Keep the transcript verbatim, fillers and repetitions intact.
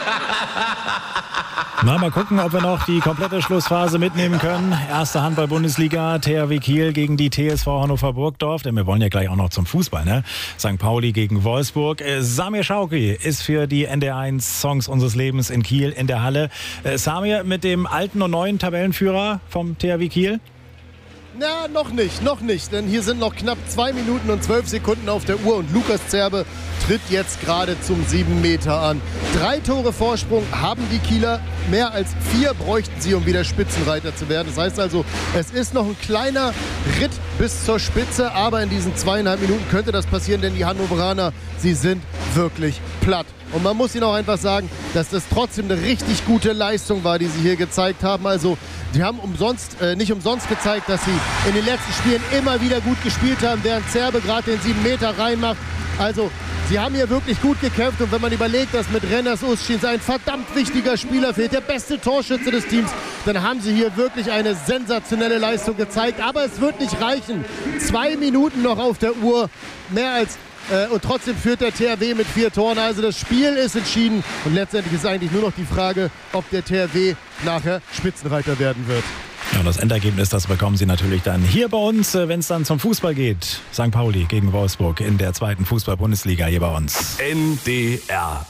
Na, mal gucken, ob wir noch die komplette Schlussphase mitnehmen können. Erste Handball-Bundesliga, T H W Kiel gegen die T S V Hannover Burgdorf. Denn wir wollen ja gleich auch noch zum Fußball, ne? Sankt Pauli gegen Wolfsburg. Äh, Samir Schauki ist für die N D R eins Songs unseres Lebens in Kiel in der Halle. Äh, Samir mit dem alten und neuen Tabellenführer vom T H W Kiel? Na, noch nicht, noch nicht, denn hier sind noch knapp zwei Minuten und zwölf Sekunden auf der Uhr und Lukas Zerbe tritt jetzt gerade zum sieben Meter an. Drei Tore Vorsprung haben die Kieler, mehr als vier bräuchten sie, um wieder Spitzenreiter zu werden. Das heißt also, es ist noch ein kleiner Ritt bis zur Spitze, aber in diesen zweieinhalb Minuten könnte das passieren, denn die Hannoveraner, sie sind wirklich platt. Und man muss ihnen auch einfach sagen, dass das trotzdem eine richtig gute Leistung war, die sie hier gezeigt haben. Also die haben umsonst, äh, nicht umsonst gezeigt, dass sie in den letzten Spielen immer wieder gut gespielt haben, während Zerbe gerade den sieben Meter reinmacht. Also sie haben hier wirklich gut gekämpft und wenn man überlegt, dass mit Renners Uschins ein verdammt wichtiger Spieler fehlt, der beste Torschütze des Teams, dann haben sie hier wirklich eine sensationelle Leistung gezeigt. Aber es wird nicht reichen. Zwei Minuten noch auf der Uhr, mehr als Äh, und trotzdem führt der T H W mit vier Toren. Also das Spiel ist entschieden. Und letztendlich ist eigentlich nur noch die Frage, ob der T H W nachher Spitzenreiter werden wird. Ja, und das Endergebnis, das bekommen Sie natürlich dann hier bei uns, wenn es dann zum Fußball geht. Sankt Pauli gegen Wolfsburg in der zweiten Fußball-Bundesliga hier bei uns. N D R